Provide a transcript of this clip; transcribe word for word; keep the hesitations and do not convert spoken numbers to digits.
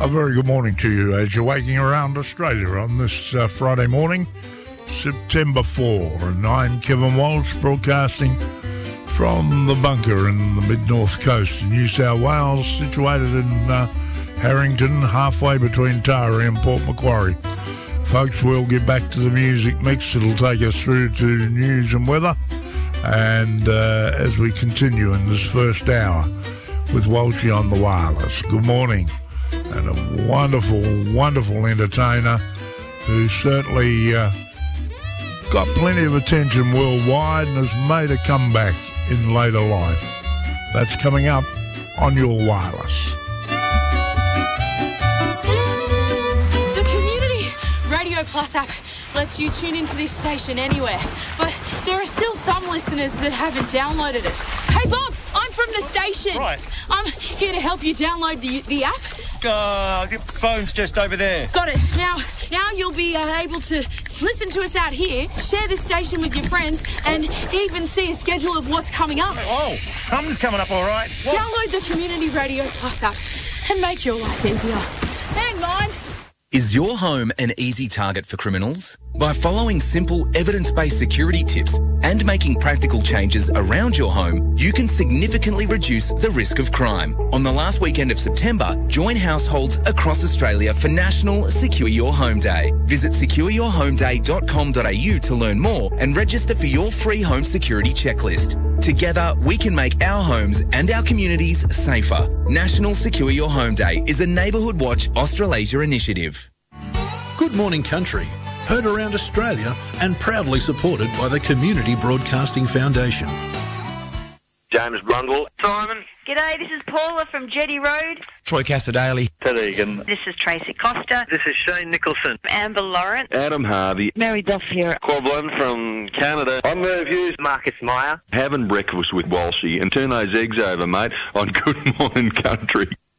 A very good morning to you as you're waking around Australia on this uh, Friday morning, September fourth, and I'm Kevin Walsh, broadcasting from the bunker in the mid-north coast of New South Wales, situated in uh, Harrington, halfway between Taree and Port Macquarie. Folks, we'll get back to the music mix. It'll take us through to news and weather, and uh, as we continue in this first hour with Walshy on the wireless. Good morning. And a wonderful, wonderful entertainer who certainly uh, got plenty of attention worldwide and has made a comeback in later life. That's coming up on your wireless. The Community Radio Plus app lets you tune into this station anywhere, but there are still some listeners that haven't downloaded it. Hey Bob, I'm from the station. Right. I'm here to help you download the the app. Uh, the phone's just over there. Got it. Now, now you'll be uh, able to listen to us out here, share this station with your friends, and even see a schedule of what's coming up. Oh, something's coming up, all right. What? Download the Community Radio Plus app and make your life easier. And mine. Is your home an easy target for criminals? By following simple, evidence-based security tips and making practical changes around your home, you can significantly reduce the risk of crime. On the last weekend of September, join households across Australia for National Secure Your Home Day. Visit secure your home day dot com dot a u to learn more and register for your free home security checklist. Together, we can make our homes and our communities safer. National Secure Your Home Day is a Neighbourhood Watch Australasia initiative. Good morning, country. Heard around Australia and proudly supported by the Community Broadcasting Foundation. James Brundle. Simon. G'day, this is Paula from Jetty Road. Troy Casterdaly. Ted Egan. This is Tracy Costa. This is Shane Nicholson. Amber Lawrence. Adam Harvey. Mary Duff here. Quablin from Canada. I'm Merv Hughes. Marcus Meyer. Having breakfast with Walshy and turn those eggs over, mate, on Good Morning Country.